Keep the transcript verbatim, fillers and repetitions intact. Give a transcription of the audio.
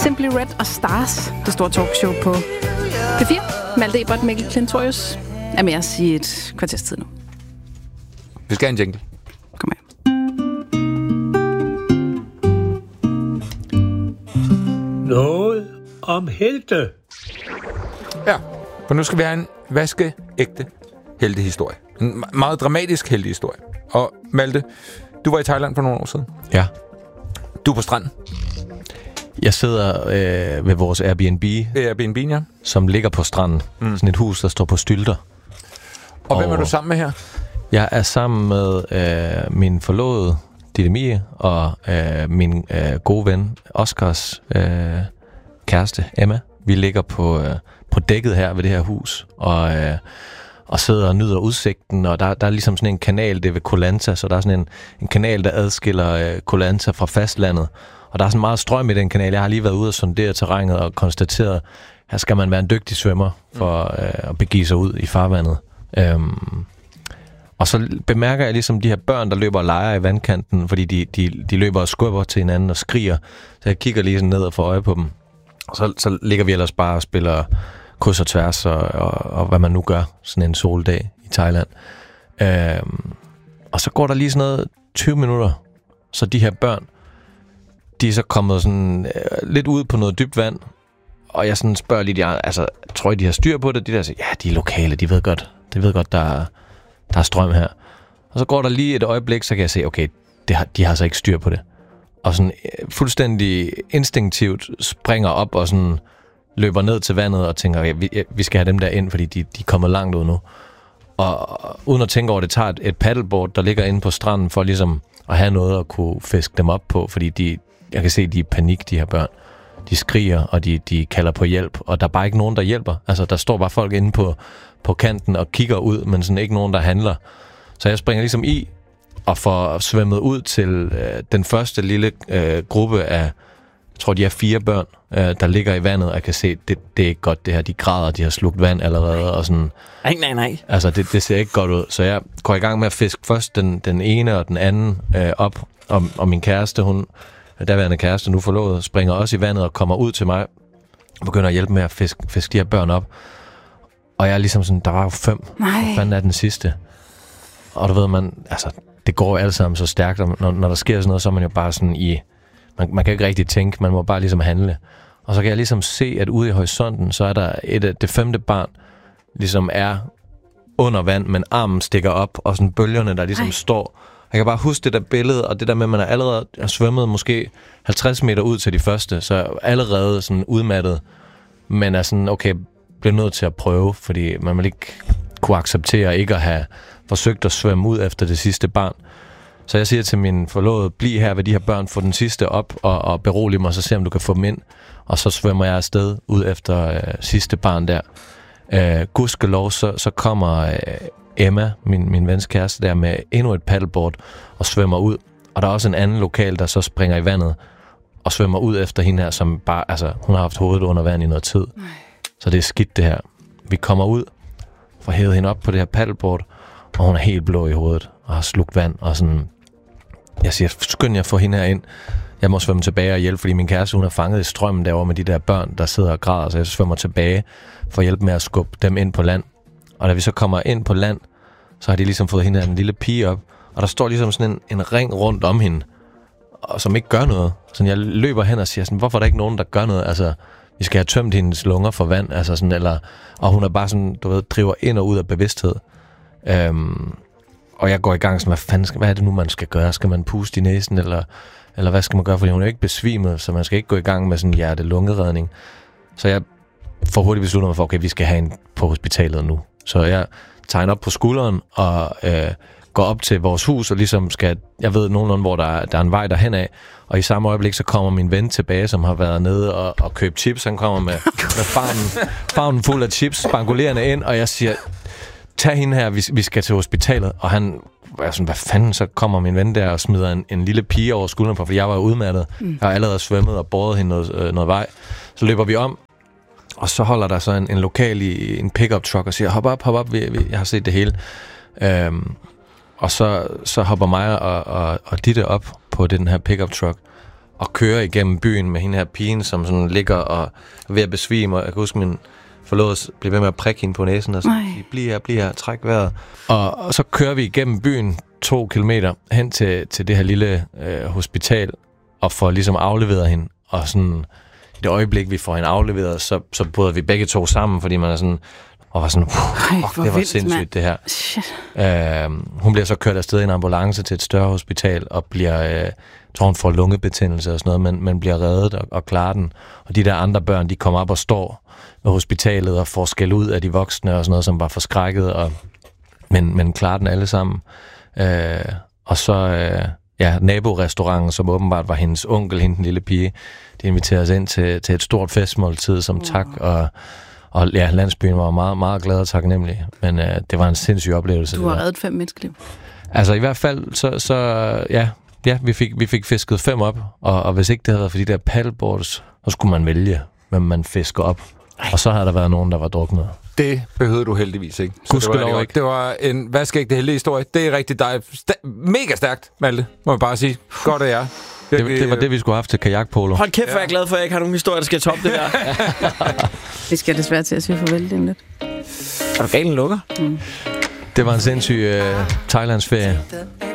Simply Red og Stars, det store talkshow på P fire. Malte Ebert, Mikkel Klintorius er med os i et kvarters tid nu. Vi skal have en jingle. Kom her. Noget om helte. Ja, for nu skal vi have en vaskeægte heltehistorie. En meget dramatisk heltehistorie. Og Malte, du var i Thailand for nogle år siden. Ja. Du er på stranden. Jeg sidder øh, ved vores Airbnb, Airbnb, ja. som ligger på stranden. Mm. Sådan et hus, der står på stylter. Og, og hvem er du sammen med her? Jeg er sammen med øh, min forlovede, Ditte Mie, og øh, min øh, gode ven, Oscars øh, kæreste, Emma. Vi ligger på, øh, på dækket her ved det her hus, og, øh, og sidder og nyder udsigten, og der, der er ligesom sådan en kanal, det er ved Koh Lanta, så der er sådan en, en kanal, der adskiller øh, Koh Lanta fra fastlandet. Og der er sådan meget strøm i den kanal. Jeg har lige været ude og sondere terrænet og konstateret, her skal man være en dygtig svømmer for øh, at begive sig ud i farvandet. Øhm, og så bemærker jeg ligesom de her børn, der løber og leger i vandkanten, fordi de, de, de løber og skubber til hinanden og skriger. Så jeg kigger lige sådan ned og får øje på dem. Og så, så ligger vi ellers bare og spiller kryds og tværs og, og, og hvad man nu gør sådan en soldag i Thailand. Øhm, og så går der lige sådan noget tyve minutter, så de her børn, de er så kommet sådan øh, lidt ud på noget dybt vand, og jeg sådan spørger lidt, jeg, altså, tror I, de har styr på det? De der siger, ja, de er lokale, de ved godt, de ved godt, der er, der er strøm her. Og så går der lige et øjeblik, så kan jeg se, okay, det har, de har så ikke styr på det. Og sådan øh, fuldstændig instinktivt springer op og sådan løber ned til vandet og tænker, okay, vi, vi skal have dem der ind, fordi de, de er kommet langt ud nu. Og, og uden at tænke over det, tager et, et paddleboard, der ligger inde på stranden, for ligesom at have noget at kunne fiske dem op på, fordi de jeg kan se, de er i panik, de her børn. De skriger, og de, de kalder på hjælp, og der er bare ikke nogen, der hjælper. Altså, der står bare folk inde på, på kanten og kigger ud, men sådan ikke nogen, der handler. Så jeg springer ligesom i og får svømmet ud til øh, den første lille øh, gruppe af, jeg tror, de er fire børn, øh, der ligger i vandet, og jeg kan se, det, det er ikke godt, det her. De græder, de har slugt vand allerede, og sådan. Nej, nej, nej. Altså, det, det ser ikke godt ud. Så jeg går i gang med at fiske først den, den ene og den anden øh, op, og, og min kæreste, hun daværende kæreste, nu forlovet, springer også i vandet og kommer ud til mig og begynder at hjælpe med at fiske, fiske de her børn op. Og jeg er ligesom sådan, der var jo fem. Nej. Hvad fanden er den sidste? Og du ved, man, altså, det går jo alle sammen så stærkt, og når, når der sker sådan noget, så er man jo bare sådan i, man, man kan ikke rigtig tænke, man må bare ligesom handle. Og så kan jeg ligesom se, at ude i horisonten, så er der et, det femte barn, ligesom er under vand, men armen stikker op, og sådan bølgerne, der ligesom Ej. står. Jeg kan bare huske det der billede, og det der med, at man er allerede har svømmet måske halvtreds meter ud til de første, så er allerede sådan udmattet, men er sådan, okay, bliver nødt til at prøve, fordi man vil ikke kunne acceptere ikke at have forsøgt at svømme ud efter det sidste barn. Så jeg siger til min forlovede, bliv her ved de her børn, få den sidste op og, og berolige mig, så se om du kan få dem ind. Og så svømmer jeg afsted ud efter øh, sidste barn der. Øh, gudskelov, så, så kommer øh, Emma, min, min vens kæreste der, med endnu et paddleboard og svømmer ud. Og der er også en anden lokal, der så springer i vandet og svømmer ud efter hende her, som bare, altså, hun har haft hovedet under vand i noget tid. Nej. Så det er skidt det her. Vi kommer ud, får hævet hende op på det her paddleboard, og hun er helt blå i hovedet og har slugt vand, og sådan, jeg siger, skynd jer at få hende her ind. Jeg må svømme tilbage og hjælpe, fordi min kæreste, hun er fanget i strømmen derovre med de der børn, der sidder og græder, så jeg svømmer tilbage for at hjælpe med at skubbe dem ind på land. Og da vi så kommer ind på land, så har de ligesom fået hende her en lille pige op, og der står ligesom sådan en, en ring rundt om hende, og som ikke gør noget. Så jeg løber hen og siger sådan, hvorfor er der ikke nogen, der gør noget? Altså, vi skal have tømt hendes lunger for vand, altså sådan, eller, og hun er bare sådan, du ved, driver ind og ud af bevidsthed. Øhm, og jeg går i gang sådan, hvad fanden skal, hvad er det nu, man skal gøre? Skal man puste i næsen, eller, eller hvad skal man gøre? Fordi hun er jo ikke besvimet, så man skal ikke gå i gang med sådan hjerte-lungeredning. Så jeg får hurtigt besluttet mig for, okay, vi skal have en på hospitalet nu. Så jeg tegner op på skulderen og øh, går op til vores hus, og ligesom skal, jeg ved nogenlunde, hvor der er, der er en vej derhen af, og i samme øjeblik, så kommer min ven tilbage, som har været nede og, og købt chips. Han kommer med, med farven, farven fuld af chips, spangulerende ind, og jeg siger, tag hende her, vi, vi skal til hospitalet. Og han er sådan, hvad fanden, så kommer min ven der og smider en, en lille pige over skulderen på, for jeg var udmattet. Mm. Jeg har allerede svømmet og båret hende noget, øh, noget vej. Så løber vi om, og så holder der så en, en lokal i en pickup truck og siger, hop op, hop op, vi, vi, jeg har set det hele. Øhm, og så, så hopper mig og, og, og Ditte op på den her pickup truck, og kører igennem byen med hende her pigen, som sådan ligger og er ved at besvime, og jeg kan huske, min forlovede blev ved med at prikke hende på næsen, og sige, bliv her, bliv her, træk vejret. Og, og så kører vi igennem byen to kilometer hen til, til det her lille øh, hospital, og får ligesom afleveret hende, og sådan i det øjeblik, vi får hende afleveret, så, så bryder vi begge to sammen, fordi man er sådan, og var sådan, Ej, fuck, det var vildt, sindssygt, man. det her. Shit. Øh, hun bliver så kørt afsted i en ambulance til et større hospital, og bliver, øh, tror hun får lungebetændelse og sådan noget, men, men bliver reddet og, og klarer den. Og de der andre børn, de kommer op og står ved hospitalet og får skæld ud af de voksne og sådan noget, som var forskrækket, og, men, men klarer den alle sammen. Øh, og så, øh, ja, naborestauranten, som åbenbart var hendes onkel, hende den lille pige, de inviterer os ind til, til et stort festmåltid som tak, og Og ja, landsbyen var meget, meget glad og taknemmelig, men øh, det var en sindssyg oplevelse. Du har reddet fem menneskeliv. Altså i hvert fald, så, så ja, ja vi, fik, vi fik fisket fem op, og, og hvis ikke det havde været for de der paddleboards, så skulle man vælge, hvem man fisker op. Ej. Og så havde der været nogen, der var druknet. Det behøvede du heldigvis ikke. Så det, var ikke. det var en vaskægte heldig historie. Det er rigtig dig. Sta- mega stærkt, Malte, må jeg bare sige. Godt af jer. Det, det, det var det, vi skulle have haft til kajakpolo. Hold kæft, hvor jeg er glad for, at jeg ikke har nogen historie, der skal toppe det der. Vi skal desværre til at sige farvel lige om lidt. Er du galt, en lukker? Mm. Det var en sindssyg uh, Thailandsferie.